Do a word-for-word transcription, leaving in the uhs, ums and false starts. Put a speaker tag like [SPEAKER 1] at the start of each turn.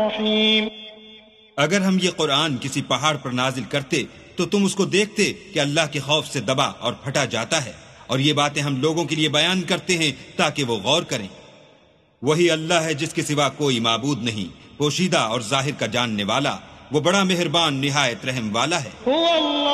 [SPEAKER 1] अगर हम ये कुरान किसी पहाड़ पर नाजिल करते तो तुम उसको देखते कि अल्लाह के खौफ से दबा और फटा जाता है, और ये बातें हम लोगों के लिए बयान करते हैं ताकि वो गौर करें। वही अल्लाह है जिसके सिवा कोई माबूद नहीं, पोशीदा और जाहिर का जानने वाला, वो बड़ा मेहरबान निहायत रहम वाला है।